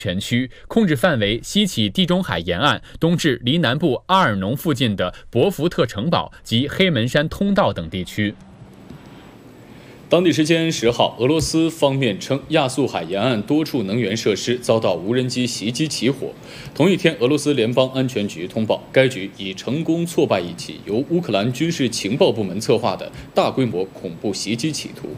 全区，控制范围西起地中海沿岸，东至离南部阿尔农附近的博福特城堡及黑门山通道等地区。 当地时间10号，俄罗斯方面称亚速海沿岸多处能源设施遭到无人机袭击起火。同一天，俄罗斯联邦安全局通报，该局已成功挫败一起由乌克兰军事情报部门策划的大规模恐怖袭击企图。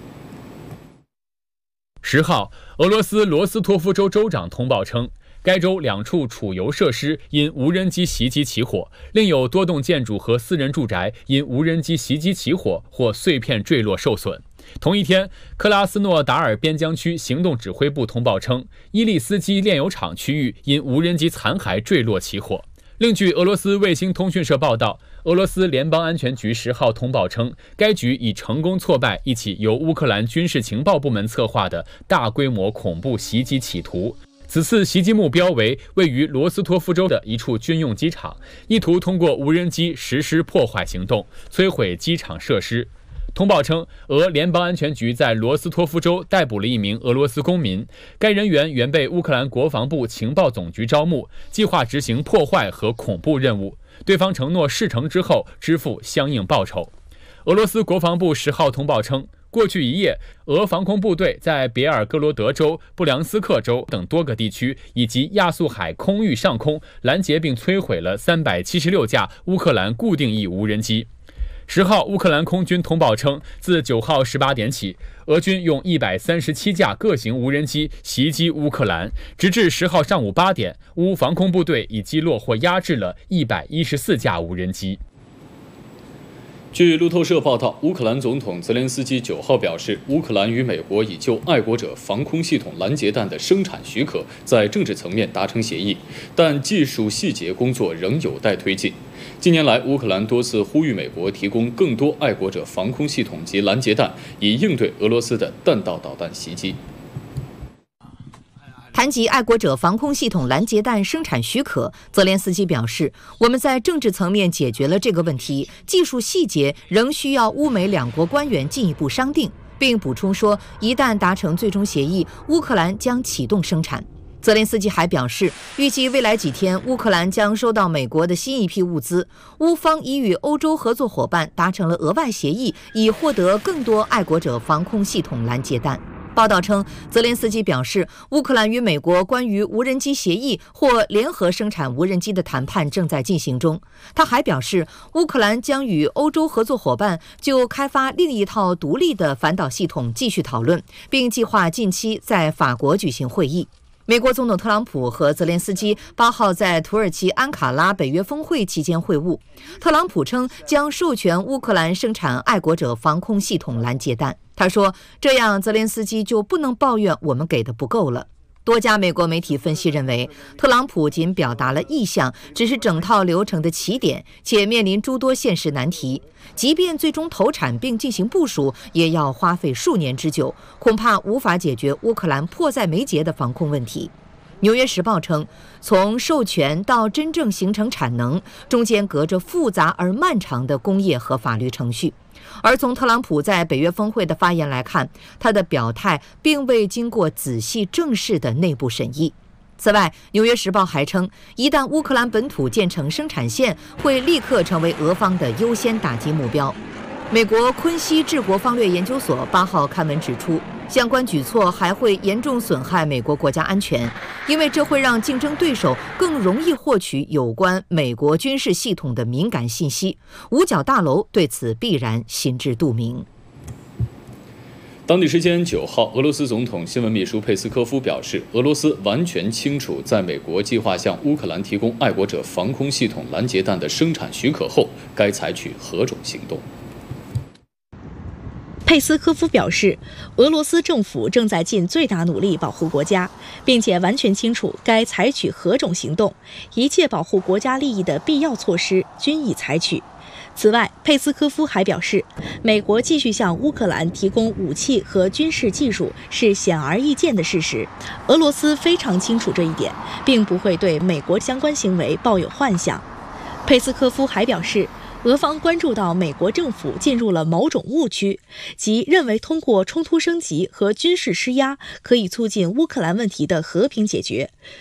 10号，俄罗斯罗斯托夫州州长通报称，该州2处储油设施因无人机袭击起火，另有多栋建筑和私人住宅因无人机袭击起火或碎片坠落受损。同一天，克拉斯诺达尔边疆区行动指挥部通报称，伊利斯基炼油厂区域因无人机残骸坠落起火。另据俄罗斯卫星通讯社报道，俄罗斯联邦安全局10号通报称，该局已成功挫败一起由乌克兰军事情报部门策划的大规模恐怖袭击企图。此次袭击目标为位于罗斯托夫州的一处军用机场，意图通过无人机实施破坏行动，摧毁机场设施。通报称，俄联邦安全局在罗斯托夫州逮捕了一名俄罗斯公民，该人员原被乌克兰国防部情报总局招募，计划执行破坏和恐怖任务。对方承诺事成之后支付相应报酬。俄罗斯国防部10号通报称，过去一夜，俄防空部队在别尔哥罗德州、布良斯克州等多个地区以及亚速海空域上空拦截并摧毁了376架乌克兰固定翼无人机。10号，乌克兰空军通报称，自9号18点起，俄军用137架各型无人机袭击乌克兰，直至10号上午8点，乌防空部队已击落或压制了114架无人机。 据路透社报道，乌克兰总统泽连斯基9号表示，乌克兰与美国已就爱国者防空系统拦截弹的生产许可在政治层面达成协议，但技术细节工作仍有待推进。近年来，乌克兰多次呼吁美国提供更多爱国者防空系统及拦截弹，以应对俄罗斯的弹道导弹袭击。 谈及爱国者防空系统拦截弹生产许可，泽连斯基表示，我们在政治层面解决了这个问题，技术细节仍需要乌美两国官员进一步商定，并补充说，一旦达成最终协议，乌克兰将启动生产。泽连斯基还表示，预计未来几天，乌克兰将收到美国的新一批物资。乌方已与欧洲合作伙伴达成了额外协议，以获得更多爱国者防空系统拦截弹。报道称，泽连斯基表示，乌克兰与美国关于无人机协议或联合生产无人机的谈判正在进行中。他还表示，乌克兰将与欧洲合作伙伴就开发另一套独立的反导系统继续讨论，并计划近期在法国举行会议。美国总统特朗普和泽连斯基8号在土耳其安卡拉北约峰会期间会晤。特朗普称将授权乌克兰生产爱国者防空系统拦截弹。他说，这样泽连斯基就不能抱怨我们给的不够了。多家美国媒体分析认为，特朗普仅表达了意向，只是整套流程的起点，且面临诸多现实难题。即便最终投产并进行部署，也要花费数年之久，恐怕无法解决乌克兰迫在眉睫的防空问题。纽约时报称，从授权到真正形成产能，中间隔着复杂而漫长的工业和法律程序。而从特朗普在北约峰会的发言来看，他的表态并未经过仔细正式的内部审议。此外，《纽约时报》还称，一旦乌克兰本土建成生产线，会立刻成为俄方的优先打击目标。美国昆西治国方略研究所8号刊文指出，相关举措还会严重损害美国国家安全，因为这会让竞争对手更容易获取有关美国军事系统的敏感信息。五角大楼对此必然心知肚明。 当地时间9号，俄罗斯总统新闻秘书佩斯科夫表示，俄罗斯完全清楚，在美国计划向乌克兰提供爱国者防空系统拦截弹的生产许可后，该采取何种行动。 佩斯科夫表示，俄罗斯政府正在尽最大努力保护国家，并且完全清楚该采取何种行动，一切保护国家利益的必要措施均已采取。此外，佩斯科夫还表示，美国继续向乌克兰提供武器和军事技术是显而易见的事实，俄罗斯非常清楚这一点，并不会对美国相关行为抱有幻想。佩斯科夫还表示，俄方关注到美国政府进入了某种误区，即认为通过冲突升级和军事施压可以促进乌克兰问题的和平解决。